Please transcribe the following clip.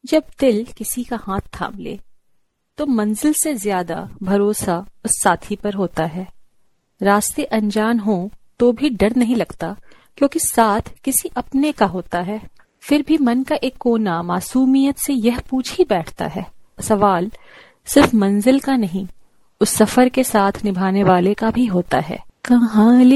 जब दिल किसी का हाथ थाम ले तो मंजिल से ज्यादा भरोसा उस साथी पर होता है। रास्ते अनजान हो तो भी डर नहीं लगता, क्योंकि साथ किसी अपने का होता है। फिर भी मन का एक कोना मासूमियत से यह पूछ ही बैठता है, सवाल सिर्फ मंजिल का नहीं, उस सफर के साथ निभाने वाले का भी होता है। कहाँ ले